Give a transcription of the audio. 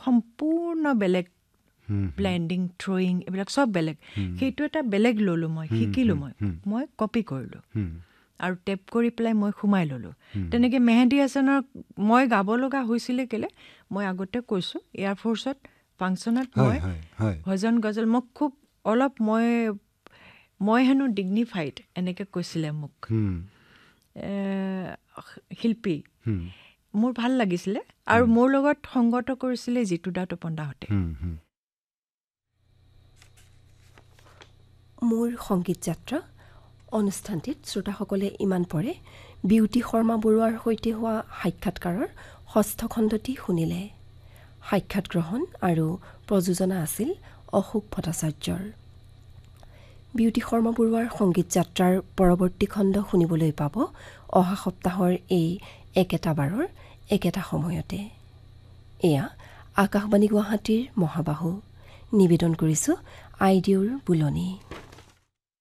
সম্পূৰ্ণ বেলেগ ব্লেন্ডিং থ্ৰয়িং এইবিলাক চব বেলেগ সেইটো এটা বেলেগ ল'লোঁ মই শিকিলোঁ মই কপি কৰিলোঁ আৰু টেপ কৰি পেলাই মই সোমাই ল'লোঁ তেনেকৈ মেহেদী হাছানৰ মই গাব লগা হৈছিলে কেলে মই আগতে কৈছোঁ এয়াৰফ'ৰ্চত ফাংচনত মই ভজন গজল মোক খুব অলপ মই হেনো ডিগনিফাইড এনেকৈ কৈছিলে মোক শিল্পী মোৰ ভাল লাগিছিলে আৰু মোৰ লগত সংগত কৰিছিলে জিতুদা তপনদাহঁতে মোৰ সংগীত যাত্ৰা অনুষ্ঠানটিত শ্ৰোতাসকলে ইমান পৰে বিউটি শৰ্মা বৰুৱাৰ সৈতে হোৱা সাক্ষাৎকাৰৰ ৬ষ্ঠ খণ্ডটি শুনিলে সাক্ষাৎ গ্ৰহণ আৰু প্ৰযোজনা আছিল অশোক ভট্টাচাৰ্যৰ বিউটি শৰ্মা বৰুৱাৰ সংগীত যাত্ৰাৰ পৰৱৰ্তী খণ্ড শুনিবলৈ পাব অহা সপ্তাহৰ এই একেটা বাৰৰ একেটা সময়তে এয়া আকাশবাণী গুৱাহাটীৰ মহাবাহু নিবেদন কৰিছোঁ আইডিউৰ বুলনি